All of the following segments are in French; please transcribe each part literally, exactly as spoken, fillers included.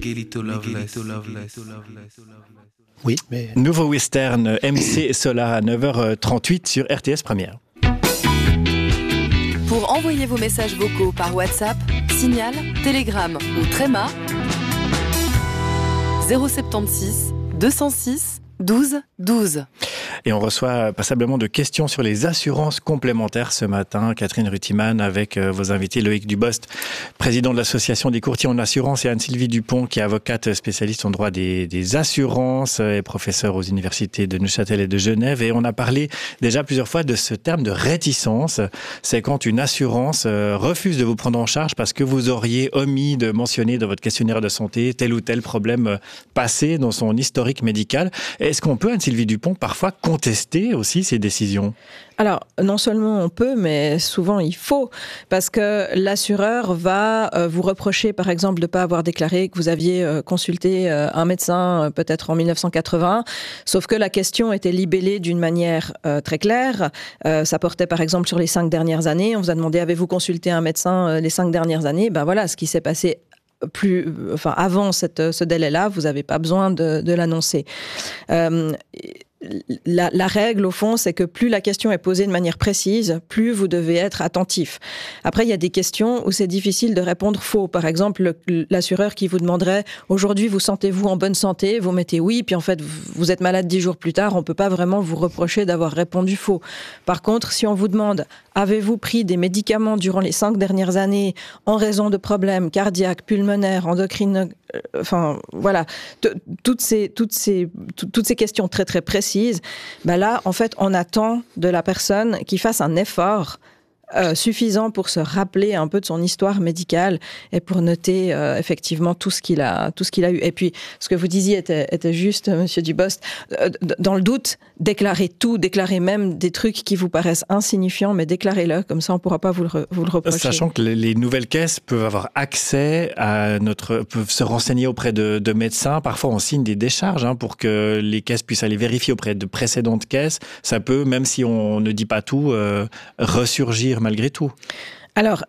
Miguelito Loveless. Oui, mais... Nouveau western M C et Solar à neuf heures trente-huit sur R T S Première. Pour envoyer vos messages vocaux par WhatsApp, Signal, Telegram ou Tréma, zéro soixante-seize deux cent six douze douze. Et on reçoit passablement de questions sur les assurances complémentaires ce matin. Catherine Rutiman avec vos invités, Loïc Dubost, président de l'association des courtiers en assurance, et Anne-Sylvie Dupont, qui est avocate spécialiste en droit des, des assurances et professeure aux universités de Neuchâtel et de Genève. Et on a parlé déjà plusieurs fois de ce terme de réticence. C'est quand une assurance refuse de vous prendre en charge parce que vous auriez omis de mentionner dans votre questionnaire de santé tel ou tel problème passé dans son historique médical. Est-ce qu'on peut, Anne-Sylvie Dupont, parfois contester aussi ces décisions ? Alors, non seulement on peut, mais souvent il faut, parce que l'assureur va euh, vous reprocher, par exemple, de ne pas avoir déclaré que vous aviez euh, consulté euh, un médecin euh, peut-être en dix-neuf cent quatre-vingts, sauf que la question était libellée d'une manière euh, très claire. Euh, ça portait, par exemple, sur les cinq dernières années. On vous a demandé, avez-vous consulté un médecin euh, les cinq dernières années ? Ben voilà, ce qui s'est passé plus, enfin, avant cette, ce délai-là, vous n'avez pas besoin de, de l'annoncer. Euh, La, la règle, au fond, c'est que plus la question est posée de manière précise, plus vous devez être attentif. Après, il y a des questions où c'est difficile de répondre faux. Par exemple, le, l'assureur qui vous demanderait « Aujourd'hui, vous sentez-vous en bonne santé ?» Vous mettez « Oui », puis en fait, vous êtes malade dix jours plus tard, on ne peut pas vraiment vous reprocher d'avoir répondu faux. Par contre, si on vous demande « Avez-vous pris des médicaments durant les cinq dernières années en raison de problèmes cardiaques, pulmonaires, endocriniens ?» Enfin, voilà, T- toutes ces, toutes ces, t- toutes ces questions très très précises, ben là, en fait, on attend de la personne qui fasse un effort euh, suffisant pour se rappeler un peu de son histoire médicale et pour noter euh, effectivement tout ce qu'il a, tout ce qu'il a eu. Et puis, ce que vous disiez était, était juste, Monsieur Dubost. Euh, dans le doute, déclarez tout, déclarez même des trucs qui vous paraissent insignifiants, mais déclarez-le, comme ça on ne pourra pas vous le, re, vous le reprocher. Sachant que les nouvelles caisses peuvent avoir accès à notre, peuvent se renseigner auprès de, de médecins. Parfois, on signe des décharges hein, pour que les caisses puissent aller vérifier auprès de précédentes caisses. Ça peut, même si on ne dit pas tout, euh, ressurgir malgré tout. Alors,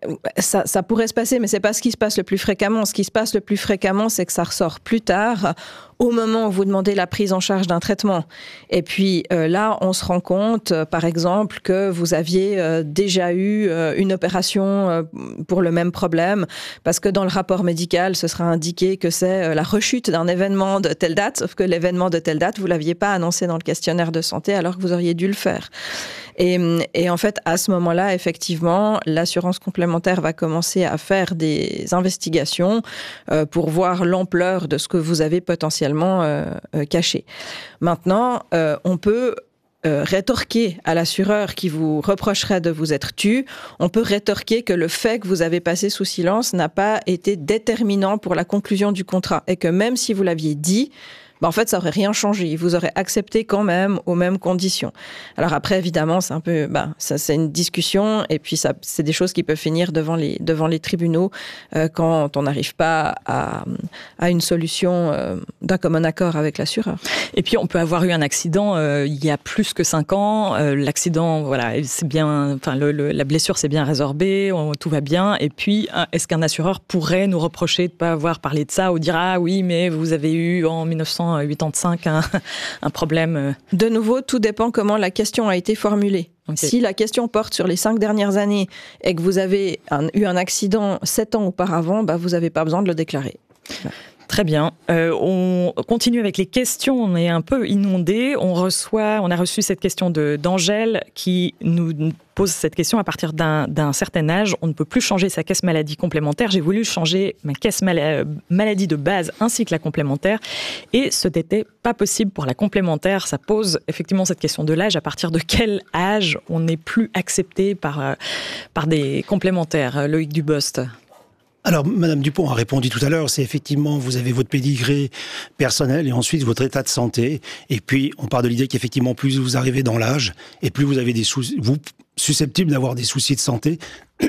Ça, ça pourrait se passer, mais c'est pas ce qui se passe le plus fréquemment. Ce qui se passe le plus fréquemment, c'est que ça ressort plus tard, au moment où vous demandez la prise en charge d'un traitement. Et puis euh, là, on se rend compte, euh, par exemple, que vous aviez euh, déjà eu euh, une opération euh, pour le même problème, parce que dans le rapport médical, ce sera indiqué que c'est euh, la rechute d'un événement de telle date, sauf que l'événement de telle date, vous l'aviez pas annoncé dans le questionnaire de santé, alors que vous auriez dû le faire. Et, et en fait, à ce moment-là, effectivement, l'assurance complémentaire va commencer à faire des investigations euh, pour voir l'ampleur de ce que vous avez potentiellement euh, euh, caché. Maintenant, euh, on peut euh, rétorquer à l'assureur qui vous reprocherait de vous être tu, on peut rétorquer que le fait que vous avez passé sous silence n'a pas été déterminant pour la conclusion du contrat et que même si vous l'aviez dit, ben en fait, ça aurait rien changé. Ils vous auraient accepté quand même aux mêmes conditions. Alors après, évidemment, c'est un peu, ben, ça, c'est une discussion, et puis ça, c'est des choses qui peuvent finir devant les, devant les tribunaux euh, quand on n'arrive pas à, à une solution euh, d'un commun accord avec l'assureur. Et puis, on peut avoir eu un accident euh, il y a plus que cinq ans. Euh, l'accident, voilà, c'est bien, enfin, le, le, la blessure s'est bien résorbée, on, tout va bien. Et puis, est-ce qu'un assureur pourrait nous reprocher de ne pas avoir parlé de ça ou dire ah oui, mais vous avez eu en mille neuf cent quatre-vingt-cinq un, un problème. De nouveau, tout dépend comment la question a été formulée. Okay. Si la question porte sur les cinq dernières années et que vous avez un, eu un accident sept ans auparavant, bah vous n'avez pas besoin de le déclarer. Très bien. Euh, on continue avec les questions. On est un peu inondé. On reçoit, on a reçu cette question de d'Angèle qui nous pose cette question à partir d'un, d'un certain âge. On ne peut plus changer sa caisse maladie complémentaire. J'ai voulu changer ma caisse mal- maladie de base ainsi que la complémentaire et ce n'était pas possible pour la complémentaire. Ça pose effectivement cette question de l'âge. À partir de quel âge on n'est plus accepté par par des complémentaires? Loïc Dubost. Alors, Madame Dupont a répondu tout à l'heure, c'est effectivement, vous avez votre pédigré personnel et ensuite votre état de santé. Et puis, on part de l'idée qu'effectivement, plus vous arrivez dans l'âge et plus vous avez des soucis, vous susceptibles d'avoir des soucis de santé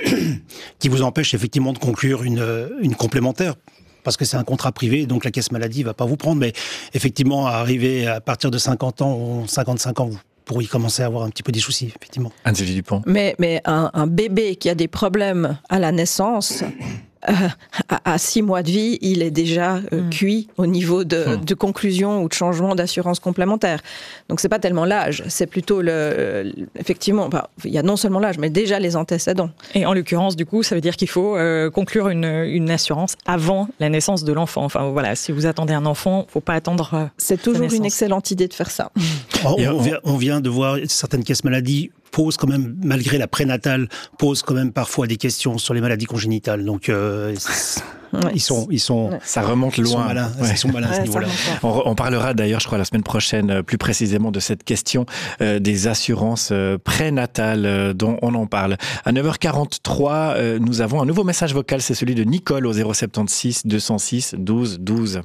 qui vous empêchent effectivement de conclure une, une complémentaire. Parce que c'est un contrat privé, donc la caisse maladie va pas vous prendre. Mais effectivement, arriver à partir de cinquante ans ou cinquante-cinq ans, vous pourriez commencer à avoir un petit peu des soucis, effectivement. Anne-Sylvie Dupont. Mais, mais un, un bébé qui a des problèmes à la naissance, euh, à, à six mois de vie, il est déjà euh, mmh. cuit au niveau de, mmh. de conclusion ou de changement d'assurance complémentaire. Donc c'est pas tellement l'âge, c'est plutôt le, effectivement, enfin, il y a non seulement l'âge, mais déjà les antécédents. Et en l'occurrence, du coup, ça veut dire qu'il faut euh, conclure une, une assurance avant la naissance de l'enfant. Enfin voilà, si vous attendez un enfant, faut pas attendre. Euh, c'est toujours une excellente idée de faire ça. on, on, vient, on vient de voir certaines caisses maladies pose quand même, malgré la prénatale, pose quand même parfois des questions sur les maladies congénitales. Donc, euh, ouais. ils sont, ils sont, ouais. ça remonte loin. Ils sont malins, ouais. ils sont malins ouais, à ce niveau-là. On, on parlera d'ailleurs, je crois, la semaine prochaine, plus précisément de cette question euh, des assurances euh, prénatales euh, dont on en parle. À neuf heures quarante-trois, euh, nous avons un nouveau message vocal, c'est celui de Nicole au zéro sept six deux zéro six douze douze.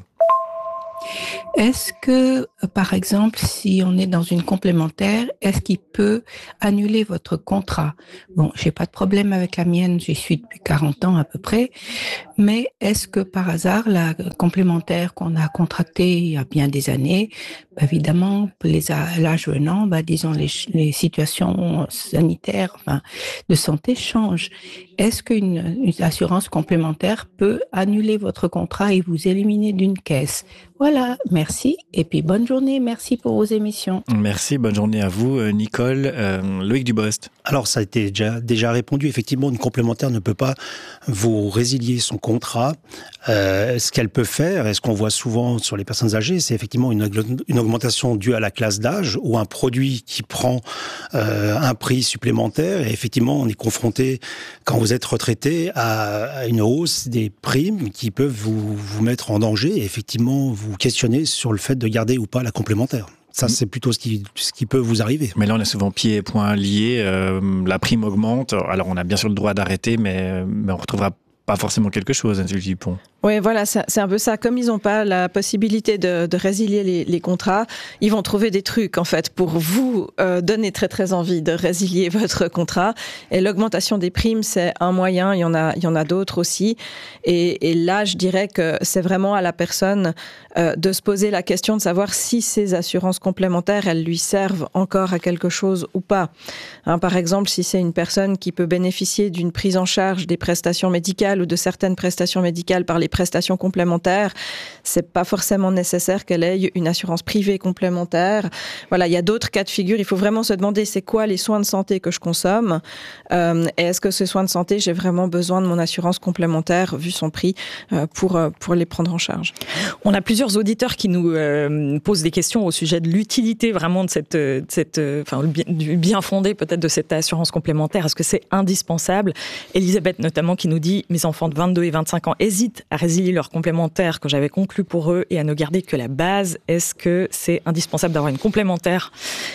Est-ce que, par exemple, si on est dans une complémentaire, est-ce qu'il peut annuler votre contrat? Bon, j'ai pas de problème avec la mienne, j'y suis depuis quarante ans à peu près, mais est-ce que par hasard, la complémentaire qu'on a contractée il y a bien des années, bah, évidemment, les l'âge venant, bah, disons, les, les situations sanitaires, enfin, de santé changent. Est-ce qu'une une assurance complémentaire peut annuler votre contrat et vous éliminer d'une caisse? Voilà, merci. Et puis, bonne journée. Merci pour vos émissions. Merci, bonne journée à vous, Nicole. Euh, Loïc Dubost. Alors, ça a été déjà, déjà répondu. Effectivement, une complémentaire ne peut pas vous résilier son contrat. Euh, ce qu'elle peut faire, et ce qu'on voit souvent sur les personnes âgées, c'est effectivement une, une augmentation due à la classe d'âge ou un produit qui prend euh, un prix supplémentaire. Et effectivement, on est confronté, quand vous êtes retraité, à, à une hausse des primes qui peuvent vous, vous mettre en danger et effectivement vous questionner sur le fait de garder ou pas la complémentaire. Ça, c'est plutôt ce qui, ce qui peut vous arriver. Mais là, on est souvent pieds et poings liés. Euh, la prime augmente. Alors, on a bien sûr le droit d'arrêter, mais, mais on ne retrouvera pas forcément quelque chose, Anne Sylvie Dupont. Oui, voilà, c'est un peu ça. Comme ils n'ont pas la possibilité de, de résilier les, les contrats, ils vont trouver des trucs, en fait, pour vous euh, donner très, très envie de résilier votre contrat. Et l'augmentation des primes, c'est un moyen. Il y en a, il y en a d'autres aussi. Et, et là, je dirais que c'est vraiment à la personne euh, de se poser la question de savoir si ces assurances complémentaires, elles lui servent encore à quelque chose ou pas. Hein, par exemple, si c'est une personne qui peut bénéficier d'une prise en charge des prestations médicales ou de certaines prestations médicales par les prestations complémentaires, c'est pas forcément nécessaire qu'elle ait une assurance privée complémentaire. Voilà, il y a d'autres cas de figure. Il faut vraiment se demander c'est quoi les soins de santé que je consomme euh, et est-ce que ces soins de santé, j'ai vraiment besoin de mon assurance complémentaire vu son prix euh, pour, euh, pour les prendre en charge. On a plusieurs auditeurs qui nous euh, posent des questions au sujet de l'utilité vraiment de cette, de cette euh, enfin, du bien fondé peut-être de cette assurance complémentaire. Est-ce que c'est indispensable? Elisabeth notamment qui nous dit « Mes enfants de vingt-deux et vingt-cinq ans hésitent à résilier leur complémentaire que j'avais conclu pour eux et à ne garder que la base. Est-ce que c'est indispensable d'avoir une complémentaire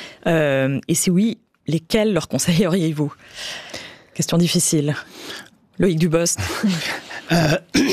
euh, Et si oui, lesquels leur conseilleriez-vous » Question difficile. Loïc Dubost. euh,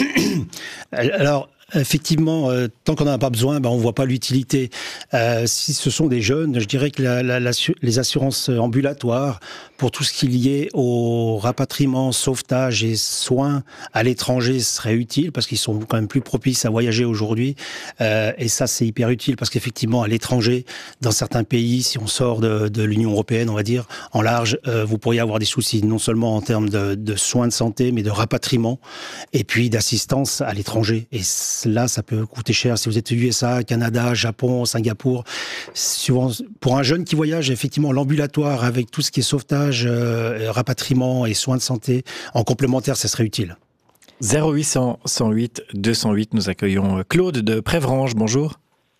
alors... Effectivement, euh, tant qu'on n'en a pas besoin, ben, on ne voit pas l'utilité. Euh, si ce sont des jeunes, je dirais que la, la, la, les assurances ambulatoires, pour tout ce qui est lié au rapatriement, sauvetage et soins à l'étranger, seraient utiles parce qu'ils sont quand même plus propices à voyager aujourd'hui. Euh, et ça, c'est hyper utile parce qu'effectivement, à l'étranger, dans certains pays, si on sort de, de l'Union européenne, on va dire, en large, euh, vous pourriez avoir des soucis, non seulement en termes de, de soins de santé, mais de rapatriement et puis d'assistance à l'étranger. Et là, ça peut coûter cher. Si vous êtes U S A, Canada, Japon, Singapour, souvent, pour un jeune qui voyage, effectivement, l'ambulatoire avec tout ce qui est sauvetage, euh, rapatriement et soins de santé, en complémentaire, ça serait utile. zéro huit cent, cent huit, deux cent huit, nous accueillons Claude de Prévrange. Bonjour.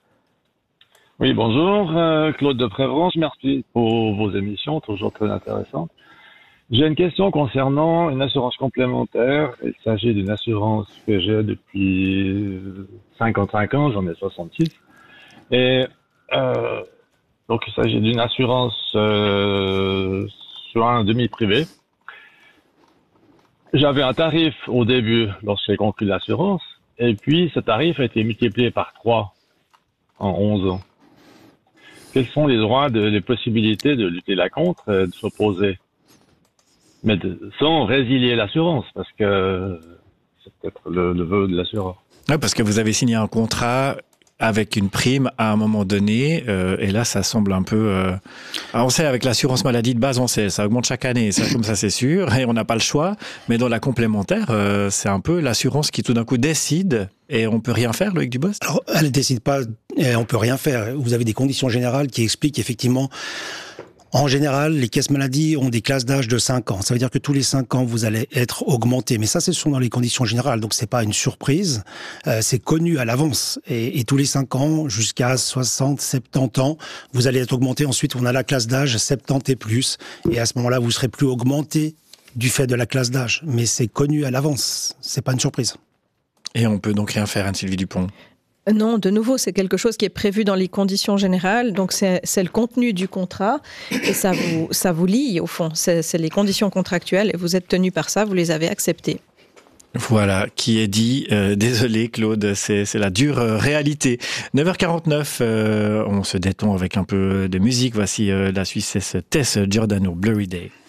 Oui, bonjour. Euh, Claude de Prévrange, merci pour vos émissions, toujours très intéressantes. J'ai une question concernant une assurance complémentaire. Il s'agit d'une assurance que j'ai depuis cinquante-cinq ans, j'en ai soixante-six. Et euh, donc il s'agit d'une assurance euh, sur un demi-privé. J'avais un tarif au début lorsque j'ai conclu l'assurance, et puis ce tarif a été multiplié par trois en onze ans. Quels sont les droits, de, les possibilités de lutter la contre, de s'opposer? Mais de, sans résilier l'assurance, parce que c'est peut-être le, le vœu de l'assureur. Ouais, parce que vous avez signé un contrat avec une prime à un moment donné, euh, et là ça semble un peu... Euh... Alors on sait, avec l'assurance maladie de base, on sait, ça augmente chaque année, ça, comme ça c'est sûr, et on n'a pas le choix, mais dans la complémentaire, euh, c'est un peu l'assurance qui tout d'un coup décide, et on peut rien faire, Loïc Dubost? Alors, elle ne décide pas, et on peut rien faire. Vous avez des conditions générales qui expliquent effectivement... En général, les caisses maladies ont des classes d'âge de cinq ans. Ça veut dire que tous les cinq ans, vous allez être augmenté. Mais ça, ce sont dans les conditions générales. Donc, c'est pas une surprise. Euh, c'est connu à l'avance. Et, et tous les cinq ans, jusqu'à soixante, soixante-dix ans, vous allez être augmenté. Ensuite, on a la classe d'âge soixante-dix et plus. Et à ce moment-là, vous serez plus augmenté du fait de la classe d'âge. Mais c'est connu à l'avance. C'est pas une surprise. Et on peut donc rien faire, Anne-Sylvie Dupont? Non, de nouveau, c'est quelque chose qui est prévu dans les conditions générales. Donc, c'est, c'est le contenu du contrat et ça vous, ça vous lie, au fond. C'est, c'est les conditions contractuelles et vous êtes tenu par ça, vous les avez acceptées. Voilà, qui est dit. Euh, désolé, Claude, c'est, c'est la dure euh, réalité. neuf heures quarante-neuf, euh, on se détend avec un peu de musique. Voici euh, la Suissesse Tess Giordano, Blurry Day.